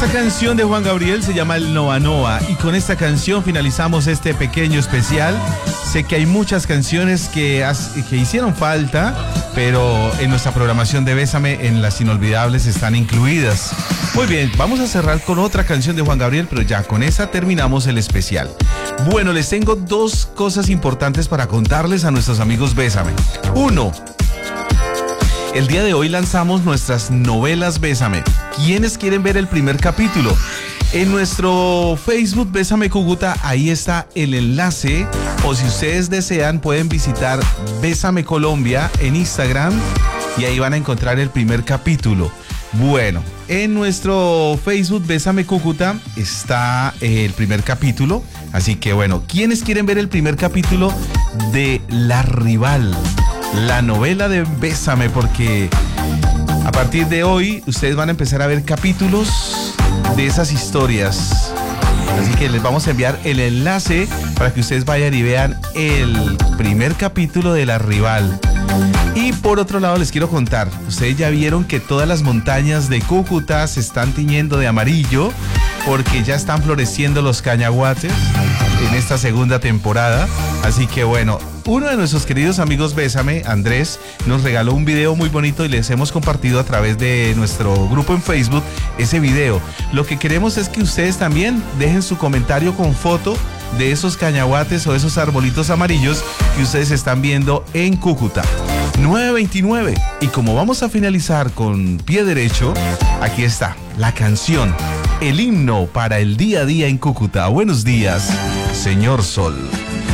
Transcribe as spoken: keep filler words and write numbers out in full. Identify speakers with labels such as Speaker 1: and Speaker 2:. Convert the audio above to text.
Speaker 1: Esta canción de Juan Gabriel se llama El Noa Noa y con esta canción finalizamos este pequeño especial. Sé que hay muchas canciones que, has, que hicieron falta, pero en nuestra programación de Bésame, en las inolvidables, están incluidas. Muy bien, vamos a cerrar con otra canción de Juan Gabriel, pero ya con esa terminamos el especial. Bueno, les tengo dos cosas importantes para contarles a nuestros amigos Bésame. Uno, el día de hoy lanzamos nuestras novelas Bésame. ¿Quiénes quieren ver el primer capítulo? En nuestro Facebook Bésame Cúcuta, ahí está el enlace. O si ustedes desean, pueden visitar Bésame Colombia en Instagram y ahí van a encontrar el primer capítulo. Bueno, en nuestro Facebook Bésame Cúcuta está el primer capítulo. Así que bueno, ¿quiénes quieren ver el primer capítulo de La Rival? La novela de Bésame, porque a partir de hoy ustedes van a empezar a ver capítulos de esas historias. Así que les vamos a enviar el enlace para que ustedes vayan y vean el primer capítulo de La Rival. Y por otro lado les quiero contar, ustedes ya vieron que todas las montañas de Cúcuta se están tiñendo de amarillo porque ya están floreciendo los cañaguates en esta segunda temporada. Así que bueno, uno de nuestros queridos amigos Bésame, Andrés, nos regaló un video muy bonito y les hemos compartido a través de nuestro grupo en Facebook ese video. Lo que queremos es que ustedes también dejen su comentario con foto de esos cañaguates o esos arbolitos amarillos que ustedes están viendo en Cúcuta. nueve veintinueve. Y como vamos a finalizar con pie derecho, aquí está la canción, el himno para el día a día en Cúcuta. Buenos días, señor Sol.